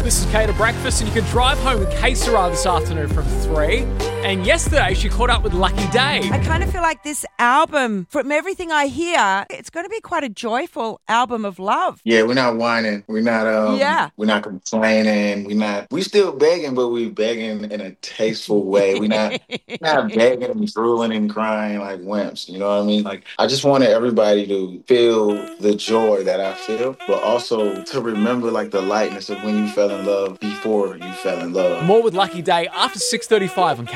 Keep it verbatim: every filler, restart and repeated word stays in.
This is Kate at breakfast, and you can drive home with K Sarah this afternoon from three. And yesterday, she caught up with Lucky Day. I kind of feel like this album, from everything I hear, it's going to be quite a joyful album of love. Yeah, we're not whining. We're not. Um, Yeah. We're not complaining. We're not. We still begging, but we begging in a tasteful way. We're not. we're not begging and drooling and crying like wimps. You know what I mean? Like, I just wanted everybody to feel the joy that I feel, but also to remember like the lightness of when you fell in love before you fell in love. More with Lucky Day after six thirty-five on K